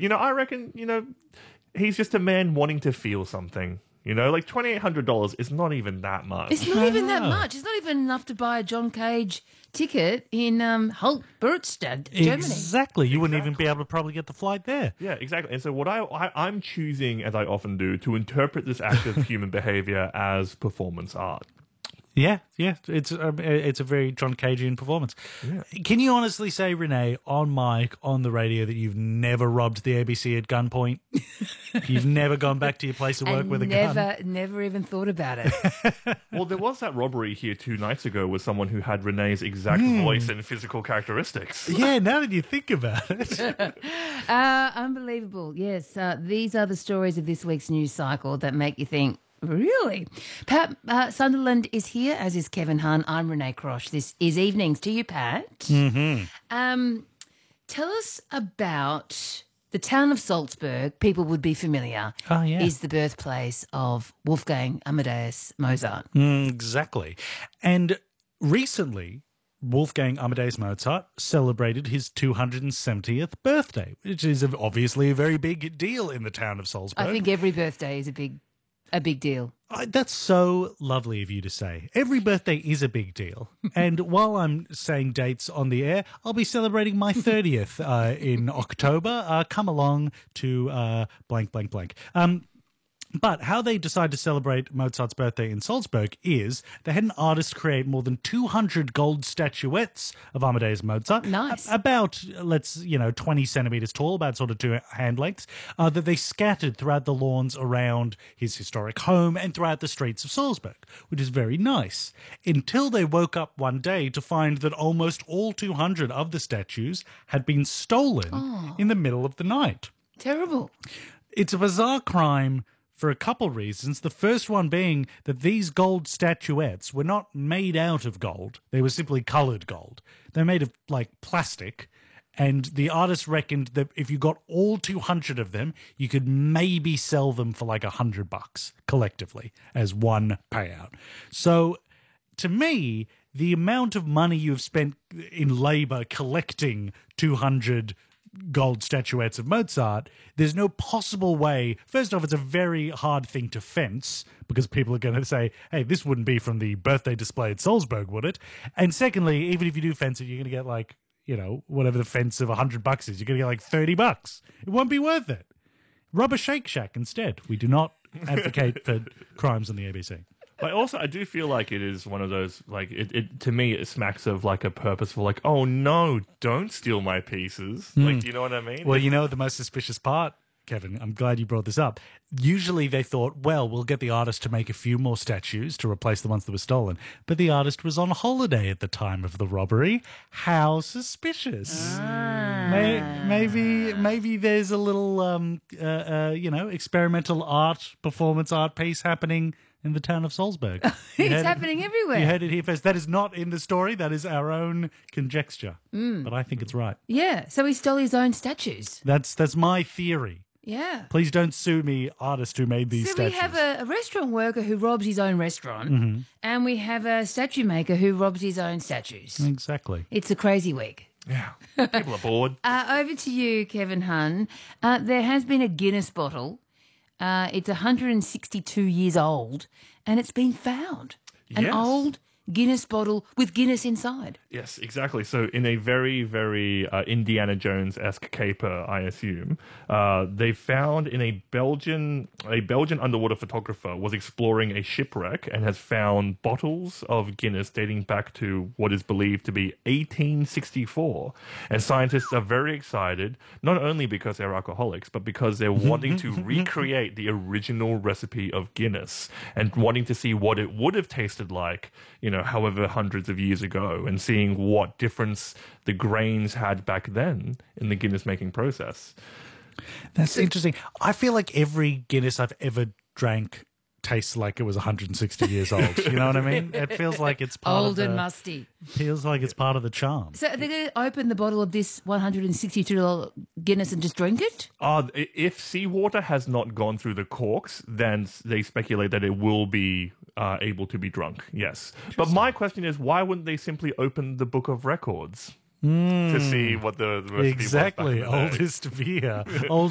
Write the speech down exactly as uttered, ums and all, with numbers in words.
you know, I reckon, you know, he's just a man wanting to feel something. You know, like twenty-eight hundred dollars is not even that much. It's not even that much. It's not even enough to buy a John Cage ticket in um, Hultbergstadt, Germany. Exactly. You wouldn't Exactly. even be able to probably get the flight there. Yeah, exactly. And so what I, I, I'm choosing, as I often do, to interpret this act of human behavior as performance art. Yeah, yeah, it's a, it's a very John Cagean performance. Yeah. Can you honestly say, Renee, on mic, on the radio, that you've never robbed the A B C at gunpoint? You've never gone back to your place of work And with a never, gun? never even thought about it. Well, there was that robbery here two nights ago with someone who had Renee's exact voice and physical characteristics. Yeah, now that you think about it. Uh, unbelievable. Yes, uh, these are the stories of this week's news cycle that make you think, really? Pat uh, Sunderland is here, as is Kevin Hunn. I'm Renee Crosh. This is Evenings. To you, Pat. Mm-hmm. Um, tell us about the town of Salzburg. People would be familiar. Oh, yeah. Is the birthplace of Wolfgang Amadeus Mozart. Mm, exactly. And recently, Wolfgang Amadeus Mozart celebrated his two hundred seventieth birthday, which is obviously a very big deal in the town of Salzburg. I think every birthday is a big, a big deal. I, that's so lovely of you to say. Every birthday is a big deal. And while I'm saying dates on the air, I'll be celebrating my thirtieth uh, in October. Uh, come along to uh, blank, blank, blank. Um, But how they decide to celebrate Mozart's birthday in Salzburg is they had an artist create more than two hundred gold statuettes of Amadeus Mozart. Nice. A- about, let's, you know, twenty centimetres tall, about sort of two hand lengths, uh, that they scattered throughout the lawns around his historic home and throughout the streets of Salzburg, which is very nice. Until they woke up one day to find that almost all two hundred of the statues had been stolen in the middle of the night. Terrible. It's a bizarre crime for a couple reasons. The first one being that these gold statuettes were not made out of gold. They were simply coloured gold. They're made of, like, plastic. And the artist reckoned that if you got all two hundred of them, you could maybe sell them for like a hundred bucks collectively as one payout. So to me, the amount of money you've spent in labour collecting two hundred gold statuettes of Mozart, there's no possible way. First off, it's a very hard thing to fence because people are going to say, hey, this wouldn't be from the birthday display at Salzburg, would it? And secondly, even if you do fence it, you're going to get like, you know, whatever the fence of one hundred bucks is, you're going to get like thirty bucks. It won't be worth it. Rob a Shake Shack instead. We do not advocate for crimes on the A B C. But also, I do feel like it is one of those, like, it, it to me, it smacks of, like, a purposeful, like, oh, no, don't steal my pieces. Like, do you know what I mean? Well, you know the most suspicious part, Kevin, I'm glad you brought this up. Usually they thought, well, we'll get the artist to make a few more statues to replace the ones that were stolen. But the artist was on holiday at the time of the robbery. How suspicious. May, maybe maybe there's a little, um, uh, uh, you know, experimental art, performance art piece happening in the town of Salzburg. You It's heard it- happening everywhere. You heard it here first. That is not in the story. That is our own conjecture. But I think it's right. Yeah, so he stole his own statues. That's that's my theory. Yeah. Please don't sue me, artist who made these So statues. we have a, a restaurant worker who robs his own restaurant, Mm-hmm. and we have a statue maker who robs his own statues. Exactly. It's a crazy week. Yeah. People are bored. Uh, over to you, Kevin Hunn. Uh, there has been a Guinness bottle. Uh, it's one hundred sixty-two years old, and it's been found. An Yes. old Guinness bottle with Guinness inside. Yes, exactly. So in a very, very uh, Indiana Jones-esque caper, I assume, uh, they found in a Belgian a Belgian underwater photographer was exploring a shipwreck and has found bottles of Guinness dating back to what is believed to be eighteen sixty-four. And scientists are very excited, not only because they're alcoholics, but because they're wanting to recreate the original recipe of Guinness and wanting to see what it would have tasted like, you know, however hundreds of years ago, and seeing what difference the grains had back then in the Guinness making process. That's interesting. I feel like every Guinness I've ever drank tastes like it was one hundred sixty years old. You know what I mean? It feels like it's part Old of the, and musty. feels like it's part of the charm. So they're going to open the bottle of this one hundred sixty-two dollars Guinness and just drink it? Uh, i- if seawater has not gone through the corks, then s- they speculate that it will be uh, able to be drunk, yes. But my question is, why wouldn't they simply open the Book of Records to see what the, the recipe was back in Exactly. the day? Oldest beer. Old